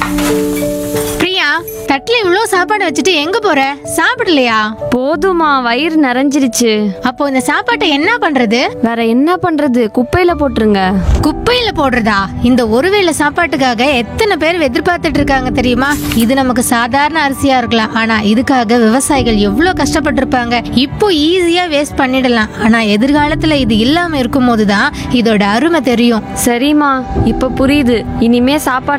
பிரியா, தட்டுல இவ்ளோ சாப்பாடு வச்சுட்டு எங்க போற? சாப்பிடலையா? போதுமா, வயிறு நிறைஞ்சிருச்சு. அப்போ இந்த சாப்பாட்டை என்ன பண்றது? வேற என்ன பண்றது? குப்பையில போட்டுருங்க. குப்பையில போடுறதா? இந்த ஒருவேளை சாப்பாட்டுக்காக எத்தனை பேர் எதிர்பார்த்துட்டு இருக்காங்க தெரியுமா? இது நமக்கு சாதாரண அரிசியா இருக்கலாம், ஆனா இதுக்காக விவசாயிகள் எவ்வளவு கஷ்டப்பட்டிருப்பாங்க. இப்போ ஈஸியா வேஸ்ட் பண்ணிடலாம், ஆனா எதிர்காலத்துல இது இல்லாம இருக்கும்போது தான் இதோட அருமை தெரியும். சரிம்மா, இப்ப புரியுது. இனிமே சாப்பாட்டு